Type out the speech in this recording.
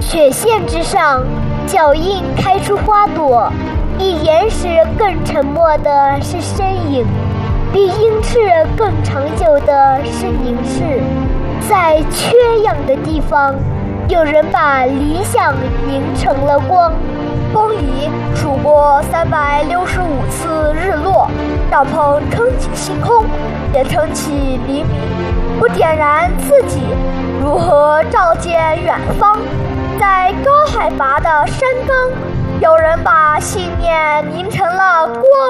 雪线之上，脚印开出花朵，比岩石更沉默的是身影，比鹰翅更长久的是凝视。在缺氧的地方，有人把理想凝成了光。 风仪数过365次日落，帐篷撑起星空，也撑起黎明。不点燃自己，如何照见远方？在高海拔的山岗，有人把信念凝成了光。